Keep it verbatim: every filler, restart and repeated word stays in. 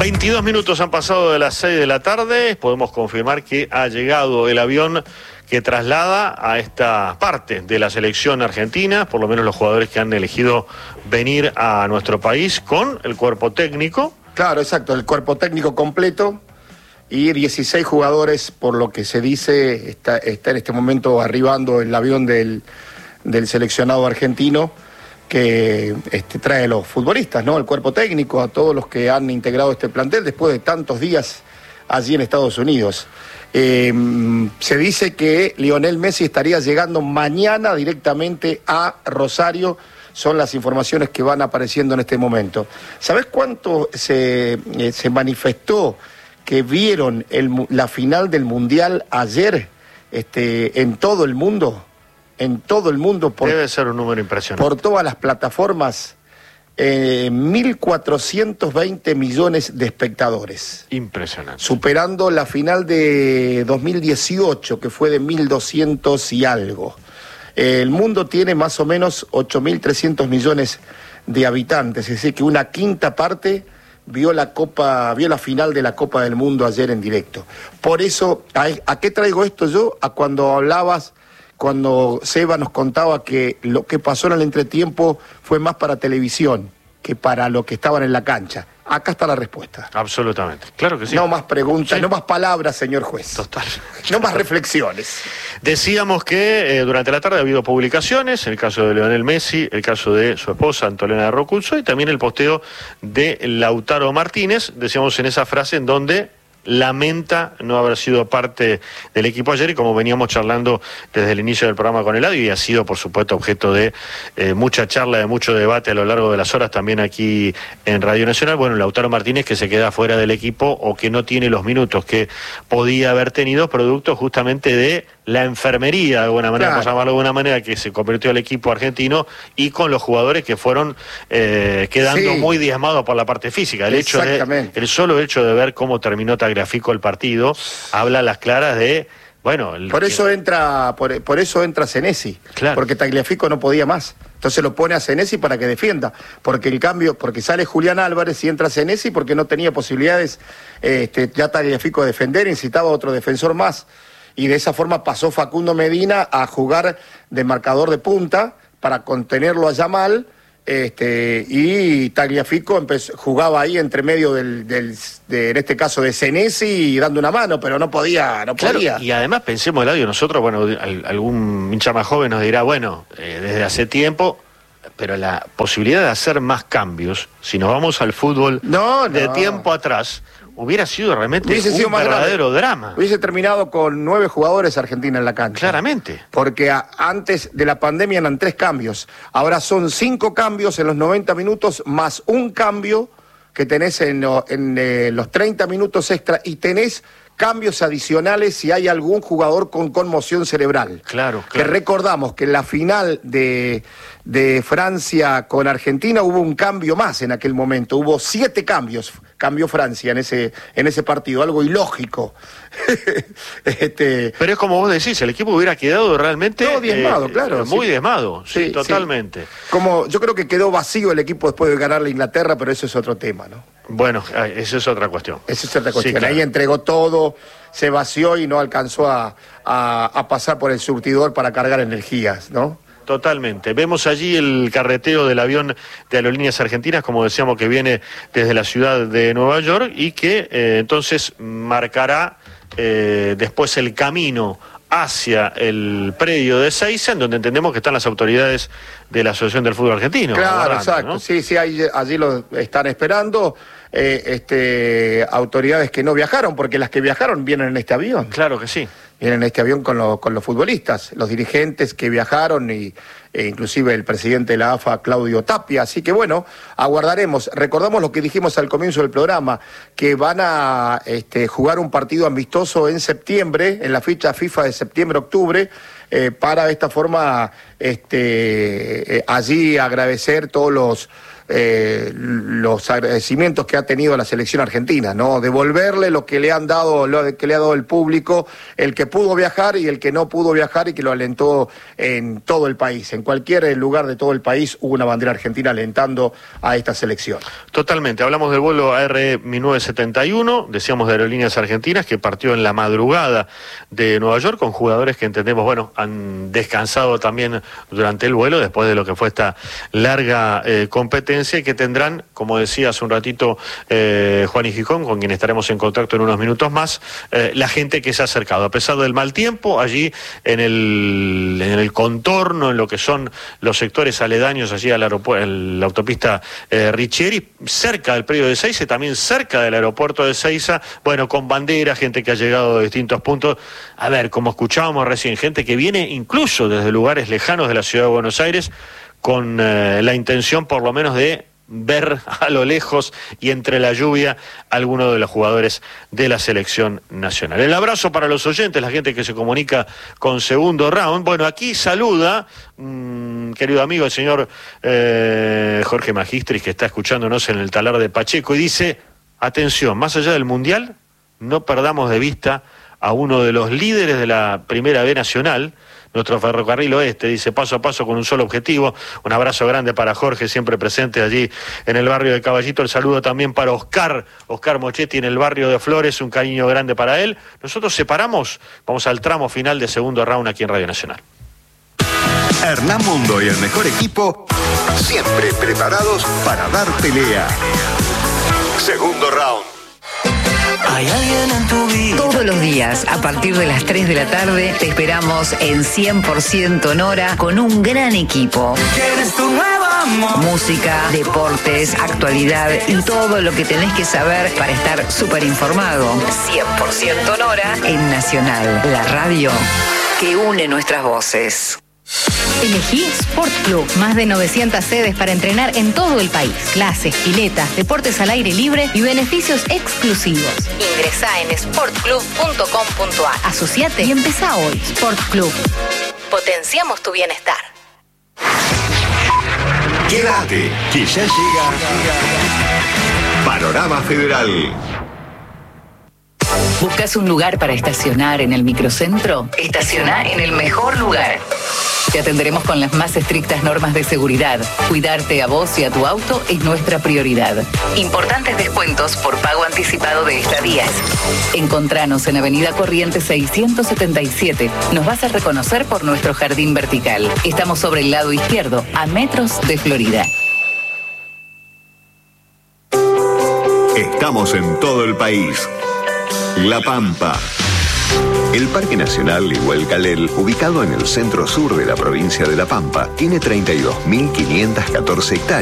veintidós minutos han pasado de las seis de la tarde. Podemos confirmar que ha llegado el avión que traslada a esta parte de la selección argentina, por lo menos los jugadores que han elegido venir a nuestro país con el cuerpo técnico. Claro, exacto, el cuerpo técnico completo y dieciséis jugadores, por lo que se dice, está, está en este momento arribando el avión del, del seleccionado argentino que este, trae a los futbolistas, ¿no? El cuerpo técnico, a todos los que han integrado este plantel después de tantos días allí en Estados Unidos. Eh, se dice que Lionel Messi estaría llegando mañana directamente a Rosario. Son las informaciones que van apareciendo en este momento. ¿Sabés cuánto se, eh, se manifestó que vieron el, la final del Mundial ayer este, en todo el mundo? En todo el mundo. Por, Debe ser un número impresionante. Por todas las plataformas. Eh, mil cuatrocientos veinte millones de espectadores. Impresionante. Superando la final de dos mil dieciocho, que fue de mil doscientos y algo. Eh, el mundo tiene más o menos ocho mil trescientos millones de habitantes, es decir, que una quinta parte vio la Copa, vio la final de la Copa del Mundo ayer en directo. Por eso, ¿a, a qué traigo esto yo? A cuando hablabas, cuando Seba nos contaba que lo que pasó en el entretiempo fue más para televisión que para lo que estaban en la cancha. Acá está la respuesta. Absolutamente, claro que sí. No más preguntas, Sí. no más palabras, señor juez. Total. No más reflexiones. Decíamos que eh, durante la tarde ha habido publicaciones, el caso de Lionel Messi, el caso de su esposa Antolena de Rocuzzo y también el posteo de Lautaro Martínez, decíamos en esa frase en donde lamenta no haber sido parte del equipo ayer y como veníamos charlando desde el inicio del programa con Eladio y ha sido por supuesto objeto de eh, mucha charla, de mucho debate a lo largo de las horas también aquí en Radio Nacional, bueno, Lautaro Martínez que se queda fuera del equipo o que no tiene los minutos que podía haber tenido producto justamente de la enfermería de alguna manera, Claro. por llamarlo de alguna manera, que se convirtió el equipo argentino y con los jugadores que fueron eh, quedando Sí. muy diezmados por la parte física. El hecho de, el solo hecho de ver cómo terminó Tagliafico el partido habla a las claras de, bueno... El Por que... eso entra, por, por eso entra Senesi, Claro. porque Tagliafico no podía más. Entonces lo pone a Senesi para que defienda, porque el cambio, porque sale Julián Álvarez y entra Senesi porque no tenía posibilidades este, ya Tagliafico de defender, incitaba a otro defensor más. Y de esa forma pasó Facundo Medina a jugar de marcador de punta para contenerlo a Yamal, este, y Tagliafico empezó, jugaba ahí entre medio del, del de, en este caso de Senesi, dando una mano, pero no podía, no Claro, podía. y además pensemos, Eladio, nosotros, bueno, al, algún hincha más joven nos dirá, bueno, eh, desde hace tiempo, pero la posibilidad de hacer más cambios, si nos vamos al fútbol No, de no. tiempo atrás, hubiera sido realmente Hubiese un sido más verdadero grave. drama. Hubiese terminado con nueve jugadores Argentina en la cancha. Claramente. Porque a, antes de la pandemia eran tres cambios. Ahora son cinco cambios en los noventa minutos más un cambio que tenés en, lo- en eh, los treinta minutos extra y tenés cambios adicionales si hay algún jugador con conmoción cerebral. Claro, Que claro. recordamos que en la final de, de Francia con Argentina hubo un cambio más en aquel momento. Hubo siete cambios, cambió Francia en ese, en ese partido, algo ilógico. este, Pero es como vos decís, el equipo hubiera quedado realmente... No, diezmado, claro, Muy sí. diezmado, sí, Sí, totalmente. sí. Como yo creo que quedó vacío el equipo después de ganar la Inglaterra, pero eso es otro tema, ¿no? Bueno, ay, esa es otra cuestión. Esa es otra cuestión. Sí, claro. Ahí entregó todo, se vació y no alcanzó a, a, a pasar por el surtidor para cargar energías, ¿no? Totalmente. Vemos allí el carreteo del avión de Aerolíneas Argentinas, como decíamos, que viene desde la ciudad de Nueva York y que eh, entonces marcará eh, después el camino hacia el predio de Ezeiza, en donde entendemos que están las autoridades de la Asociación del Fútbol Argentino. Claro, aguardando, exacto. ¿no? Sí, sí, ahí, allí lo están esperando eh, este, autoridades que no viajaron, porque las que viajaron vienen en este avión. Claro que sí. Vienen en este avión con, lo- con los futbolistas, los dirigentes que viajaron y e inclusive el presidente de la A F A, Claudio Tapia. Así que bueno, aguardaremos. Recordamos lo que dijimos al comienzo del programa, que van a este, jugar un partido amistoso en septiembre, en la fecha FIFA de septiembre-octubre, eh, para de esta forma este, eh, allí agradecer todos los eh, los agradecimientos que ha tenido la selección argentina, ¿no? Devolverle lo que le han dado, lo que le ha dado el público, el que pudo viajar y el que no pudo viajar y que lo alentó en todo el país. En cualquier lugar de todo el país hubo una bandera argentina alentando a esta selección. Totalmente. Hablamos del vuelo A R mil novecientos setenta y uno, decíamos de Aerolíneas Argentinas, que partió en la madrugada de Nueva York con jugadores que entendemos, bueno, han descansado también durante el vuelo después de lo que fue esta larga eh, competencia y que tendrán, como decía hace un ratito eh, Juan y Gijón, con quien estaremos en contacto en unos minutos más, eh, la gente que se ha acercado. A pesar del mal tiempo, allí en el, en el contorno, en lo que son los sectores aledaños allí a la, la autopista eh, Richieri, cerca del predio de Ezeiza, también cerca del aeropuerto de Ezeiza, bueno, con bandera, gente que ha llegado de distintos puntos. A ver, como escuchábamos recién, gente que viene incluso desde lugares lejanos de la ciudad de Buenos Aires, con eh, la intención por lo menos de ver a lo lejos y entre la lluvia a alguno de los jugadores de la selección nacional. El abrazo para los oyentes, la gente que se comunica con Segundo Round. Bueno, aquí saluda, mmm, querido amigo, el señor eh, Jorge Magistris, que está escuchándonos en el talar de Pacheco, y dice: atención, más allá del Mundial, no perdamos de vista a uno de los líderes de la Primera B Nacional, nuestro Ferrocarril Oeste, dice, paso a paso con un solo objetivo. Un abrazo grande para Jorge, siempre presente allí en el barrio de Caballito. El saludo también para Oscar, Oscar Mochetti en el barrio de Flores, un cariño grande para él. Nosotros separamos, vamos al tramo final de Segundo Round aquí en Radio Nacional. Hernán Mundo y el mejor equipo, siempre preparados para dar pelea. Segundo Round. Hay alguien en tu vida. Todos los días, a partir de las tres de la tarde, te esperamos en cien por ciento Nora con un gran equipo. ¿Quieres tu nuevo amor? Música, deportes, actualidad y todo lo que tenés que saber para estar súper informado. cien por ciento Nora en Nacional, la radio que une nuestras voces. Elegí Sport Club, más de novecientas sedes para entrenar en todo el país. Clases, piletas, deportes al aire libre y beneficios exclusivos. Ingresá en sport club punto com punto a r. Asociate y empezá hoy. Sport Club. Potenciamos tu bienestar. Quédate, que ya llega Panorama Federal. ¿Buscas un lugar para estacionar en el microcentro? Estaciona en el mejor lugar. Te atenderemos con las más estrictas normas de seguridad. Cuidarte a vos y a tu auto es nuestra prioridad. Importantes descuentos por pago anticipado de estadías. Encontranos en Avenida Corrientes seiscientos setenta y siete. Nos vas a reconocer por nuestro jardín vertical. Estamos sobre el lado izquierdo, a metros de Florida. Estamos en todo el país. La Pampa. El Parque Nacional Igualcalel, ubicado en el centro sur de la provincia de La Pampa, tiene treinta y dos mil quinientas catorce hectáreas.